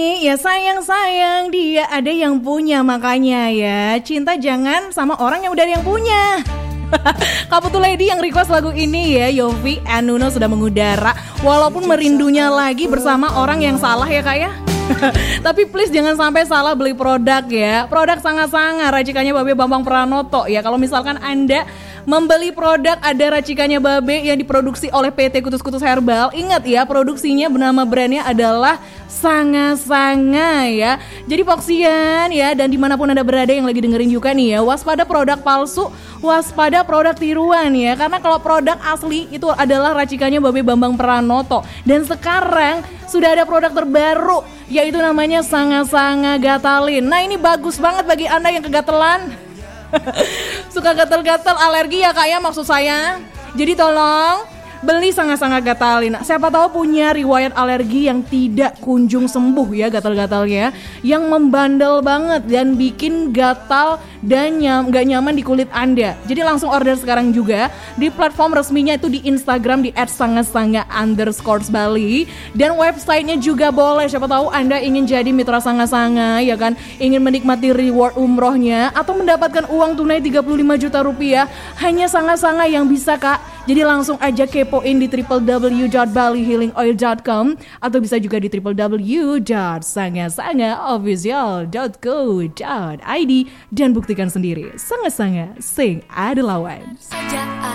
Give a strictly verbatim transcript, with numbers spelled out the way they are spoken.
Ya sayang-sayang dia ada yang punya, makanya ya cinta jangan sama orang yang udah ada yang punya. Kaputu Lady yang request lagu ini ya. Yofi and Nuno sudah mengudara. Walaupun merindunya lagi bersama orang yang salah ya kak ya. Tapi please jangan sampai salah beli produk ya. Produk sangat-sangat racikannya Babe Bambang Pranoto ya. Kalau misalkan Anda membeli produk ada racikannya Babe yang diproduksi oleh P T Kutus-Kutus Herbal, ingat ya produksinya bernama brandnya adalah Sanga-Sanga ya. Jadi Poksian ya, dan dimanapun Anda berada yang lagi dengerin juga nih ya, waspada produk palsu, waspada produk tiruan ya. Karena kalau produk asli itu adalah racikannya Babe Bambang Pranoto. Dan sekarang sudah ada produk terbaru yaitu namanya Sanga-Sanga Gatalin. Nah ini bagus banget bagi Anda yang kegatelan, suka gatal-gatal, alergi ya kak ya maksud saya. Jadi tolong beli Sanga-Sanga Gatalin. Siapa tahu punya riwayat alergi yang tidak kunjung sembuh ya gatal-gatalnya, yang membandel banget dan bikin gatal dan nyam, gak nyaman di kulit Anda. Jadi langsung order sekarang juga di platform resminya itu di Instagram di et sangasanga underscore bali, dan websitenya juga boleh. Siapa tahu Anda ingin jadi mitra Sanga-Sanga ya kan, ingin menikmati reward umrohnya atau mendapatkan uang tunai tiga puluh lima juta rupiah. Hanya Sanga-Sanga yang bisa kak. Jadi langsung aja kepoin di w w w dot bali healing oil dot com atau bisa juga di w w w dot sangasanga official dot co dot i d dan buktikan sendiri. Sanga-Sanga, sing ada lawan.